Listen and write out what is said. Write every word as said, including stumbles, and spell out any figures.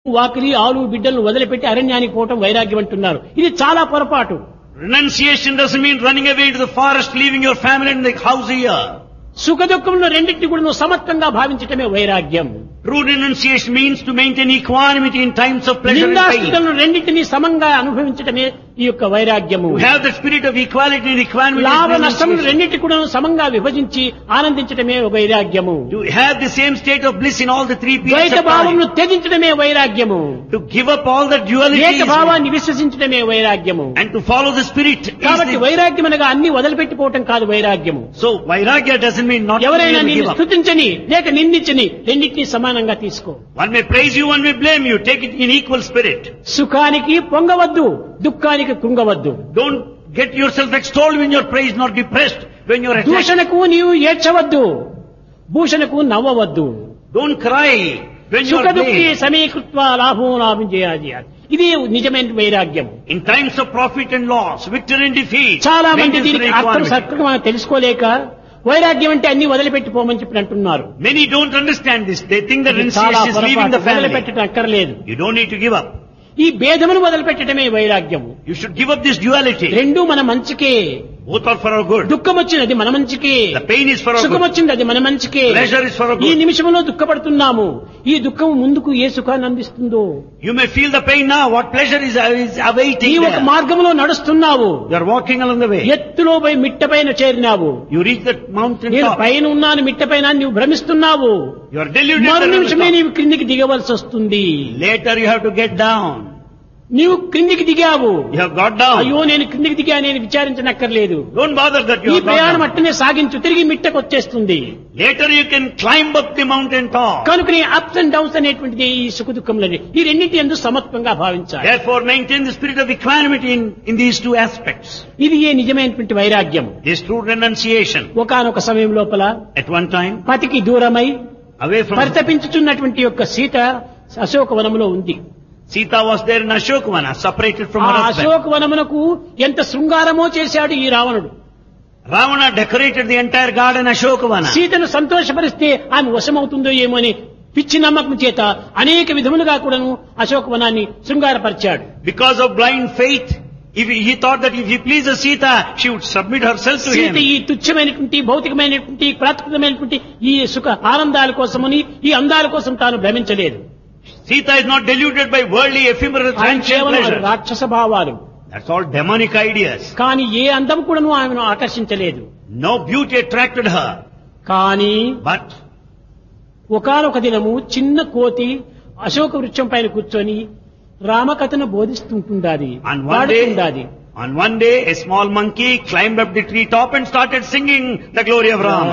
వాకిలి ఆలు బిడ్డలను వదిలిపెట్టి అరణ్యానికి పోవటం వైరాగ్యం అంటున్నారు. ఇది చాలా పొరపాటు. Renunciation doesn't mean running away into the forest, leaving your family and the house here. సుఖ దుఃఖంలో రెండింటిని కూడా నువ్వు సమత్వంగా భావించటమే వైరాగ్యం. True renunciation means to maintain equanimity in times of pleasure and pain. నిందాస్తులను రెండింటిని సమంగా అనుభవించటమే ఈ యొక్క వైరాగ్యము. To have the spirit of equality and equanimity. లాభ నష్టములు రెండింటి కూడా సమంగా విభజించి ఆనందించటమే ఒక వైరాగ్యము. To have the same state of bliss in all the three periods ద్వైత of time. భావమును త్యజించటమే వైరాగ్యము. To give up all the dualities. ఏక భావాన్ని విశ్వసించటమే వైరాగ్యము. And to follow the spirit. కాబట్టి వైరాగ్యం అనగా అన్ని వదిలిపెట్టిపోవటం కాదు వైరాగ్యము. So vairagya doesn't mean not to ఎవరైనా give నిన్ను up. స్తుతించని లేక నిందించని రెండింటినీ సమానంగా తీసుకో. One may praise you, one may blame you. Take it in equal spirit. సుఖానికి పొంగవద్దు, దుఃఖానికి కృంగవద్దు. Don't get yourself extolled when you're praised, nor depressed when you're attacked. దూషణకు నీవు ఏడ్చవద్దు, భూషణకు నవ్వవద్దు. Don't cry when you're సుఖ దుఃఖి blamed. సమీకృత్వ లాభం లాభం చేయాలి. ఇది నిజమైన వైరాగ్యం. In times of profit and loss, victory and defeat, చాలా మంది maintenance దీనికి and అర్థం equanimity. సక్రమంగా తెలుసుకోలేక వైరాగ్యం అంటే అన్ని వదిలిపెట్టిపోమని చెప్పి అంటున్నారు. Many don't understand this. They think that ఇది చాలా renunciation is leaving the పొరపాటు. family. వదిలిపెట్టడం అక్కర్లేదు. You don't need to give up. ఈ భేదమును వదిలిపెట్టడమే వైరాగ్యము. You should give up this duality. రెండూ మన మంచికే. Both are for our good. దుఃఖం వచ్చింది అది మన మంచికే, The pain is for our సుఖం good. వచ్చింది అది మన మంచికే. Pleasure is for our ఈ good. నిమిషంలో దుఃఖపడుతున్నాము, ఈ దుఃఖం ముందుకు ఏ సుఖాన్ని అందిస్తుందో. You may feel the pain now. What pleasure is, is ఈ awaiting ఒక there. మార్గంలో నడుస్తున్నావు, You are walking along the way. ఎత్తులో పోయి మిట్ట పైన చేరినావు. You reach that mountain నేను top. పైన ఉన్నాను మిట్ట పైన అని నువ్వు భ్రమిస్తున్నావు. You are deluded. మరు that on the నిమిషమే top. నీవు క్రిందికి దిగవలసి వస్తుంది. Later you have to get down. నీవు క్రిందికి దిగావు, You have got down. అయ్యో నేను క్రిందికి దిగా నేను విచారించనక్కర్లేదు. Don't bother that you ఈ have got ప్రయాణం down. అట్టనే సాగించు, తిరిగి మిట్టకు వచ్చేస్తుంది. Later you can climb up the mountain top. కనుక అప్స్ అండ్ డౌన్స్ అనేటువంటిది ఈ సుఖ దుఃఖంలోని ఈ రెండింటి యందు సమత్వంగా భావించాలి. Therefore maintain the spirit of equanimity in, in these two aspects. ఇది ఏ నిజమైనటువంటి వైరాగ్యం. This true renunciation. ఒకానొక సమయం లోపల At one time, పతికి దూరమై away from పరితపించుచున్నటువంటి యొక్క సీత అశోకవనములో ఉంది. Sita was there in Ashokavana, separated from ఆ her husband. అశోకవనమునకు ఎంత శృంగారమో చేశాడు ఈ రావణుడు. Ravana decorated the entire garden Ashokavana. సీతను సంతోషపరిస్తే ఆమె వశమవుతుందో ఏమో అని పిచ్చి నమ్మకం చేత అనేక విధములుగా కూడాను అశోకవనాన్ని శృంగారపరిచాడు. Because of blind faith, if he, he thought that if he pleases Sita, she would submit herself to Sita him. ఈ తుచ్చమైనటువంటి భౌతికమైనటువంటి ప్రాకృతమైనటువంటి ఈ సుఖ ఆనందాల కోసమని ఈ అందాల కోసం తాను భ్రమించలేదు. Sita is not deluded by worldly, ephemeral, ఆయన transient కేవలం pleasures. రాక్షస భావాలు. That's all demonic ideas. కానీ ఏ అందం కూడాను ఆమెను ఆకర్షించలేదు. No beauty attracted her. కానీ But ఒకానొక దినము చిన్న కోతి అశోక వృక్షం పైన కూర్చొని రామకథను బోధిస్తుంటుండాది, on one day, పాడుతుండాది. on one day, a small monkey climbed up the tree top and started singing the glory of Rama.